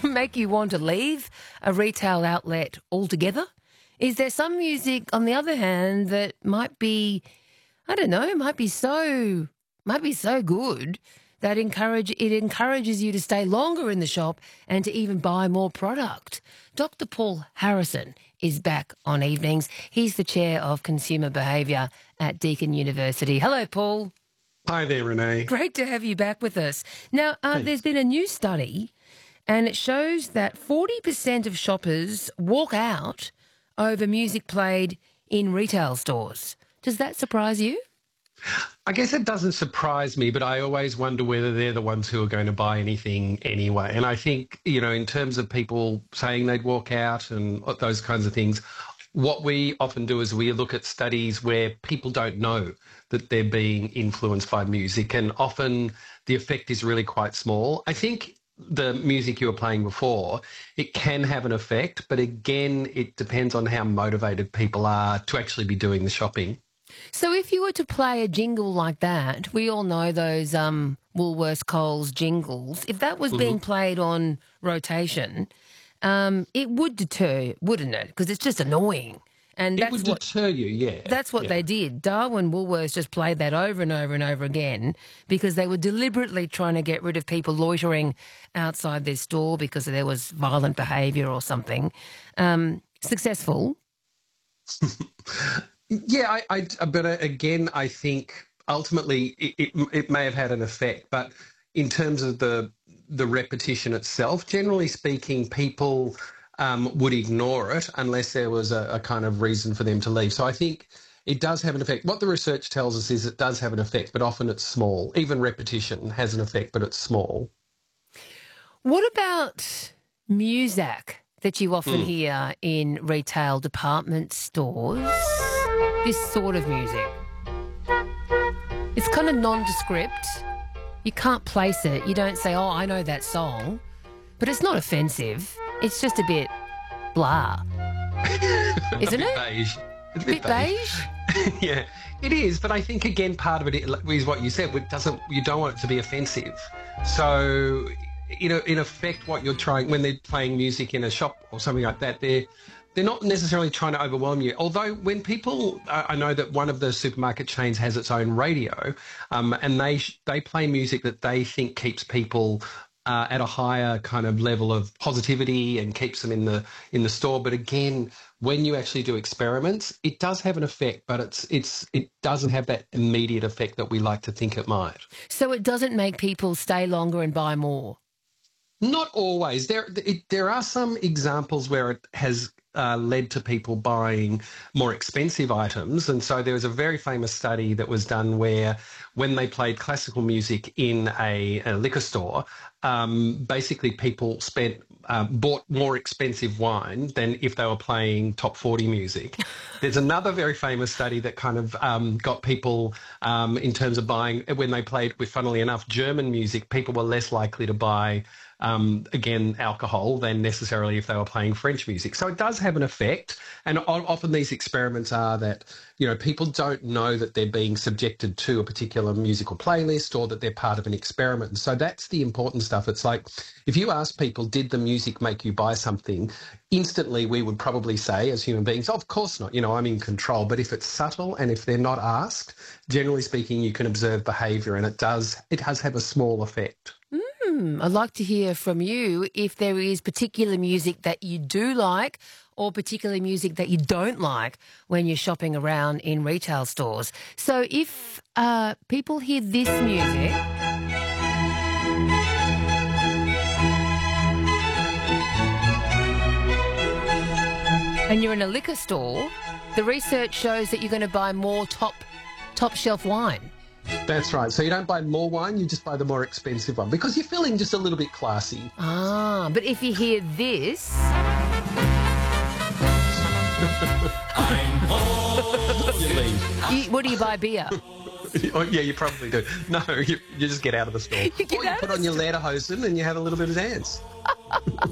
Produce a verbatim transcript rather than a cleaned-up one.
make you want to leave a retail outlet altogether? Is there some music, on the other hand, that might be, I don't know, might be so, might be so good that encourage it encourages you to stay longer in the shop and to even buy more product? Doctor Paul Harrison is back on evenings. He's the chair of consumer behaviour at Deakin University. Hello, Paul. Hi there, Renee. Great to have you back with us. Now, uh, there's been a new study, and it shows that forty percent of shoppers walk out over music played in retail stores. Does that surprise you? I guess it doesn't surprise me, but I always wonder whether they're the ones who are going to buy anything anyway. And I think, you know, in terms of people saying they'd walk out and those kinds of things, what we often do is we look at studies where people don't know that they're being influenced by music, and often the effect is really quite small. I think the music you were playing before, it can have an effect, but again, it depends on how motivated people are to actually be doing the shopping. So if you were to play a jingle like that, we all know those um, Woolworths Coles jingles, if that was mm-hmm. being played on rotation, um, it would deter, wouldn't it? Because it's just annoying. And it that's would what, deter you, yeah. That's what yeah. they did. Darwin Woolworths just played that over and over and over again because they were deliberately trying to get rid of people loitering outside their store because there was violent behaviour or something. Um, successful. Yeah, I, I, but again, I think ultimately it, it, it may have had an effect, but in terms of the the repetition itself, generally speaking, people um, would ignore it unless there was a, a kind of reason for them to leave. So I think it does have an effect. What the research tells us is it does have an effect, but often it's small. Even repetition has an effect, but it's small. What about music that you often Mm. hear in retail department stores? This sort of music. It's kind of nondescript. You can't place it. You don't say, oh, I know that song. But it's not offensive. It's just a bit blah. Isn't a bit it? Beige. It's A bit beige? Yeah, it is. But I think, again, part of it is what you said. It doesn't, you don't want it to be offensive. So, you know, in effect, what you're trying, when they're playing music in a shop or something like that, they're They're not necessarily trying to overwhelm you. Although when people, uh, I know that one of the supermarket chains has its own radio, um, and they they play music that they think keeps people uh, at a higher kind of level of positivity and keeps them in the in the store. But again, when you actually do experiments, it does have an effect, but it's it's it doesn't have that immediate effect that we like to think it might. So it doesn't make people stay longer and buy more? Not always. There it, there are some examples where it has Uh, led to people buying more expensive items. And so there was a very famous study that was done where when they played classical music in a, a liquor store, um, basically people spent uh, bought more expensive wine than if they were playing top forty music. There's another very famous study that kind of um, got people um, in terms of buying, when they played with, funnily enough, German music, people were less likely to buy Um, again, alcohol than necessarily if they were playing French music. So it does have an effect. And often these experiments are that, you know, people don't know that they're being subjected to a particular musical playlist or that they're part of an experiment. And so that's the important stuff. It's like if you ask people, did the music make you buy something? Instantly we would probably say as human beings, oh, of course not, you know, I'm in control. But if it's subtle and if they're not asked, generally speaking, you can observe behaviour, and it does, it does have a small effect. Hmm, I'd like to hear from you if there is particular music that you do like or particular music that you don't like when you're shopping around in retail stores. So if uh, people hear this music, and you're in a liquor store, the research shows that you're going to buy more top top shelf wine. That's right. So you don't buy more wine, you just buy the more expensive one because you're feeling just a little bit classy. Ah, but if you hear this... you, what do you buy, beer? Oh, yeah, you probably do. No, you, you just get out of the store. You, or you put on your lederhosen and you have a little bit of dance.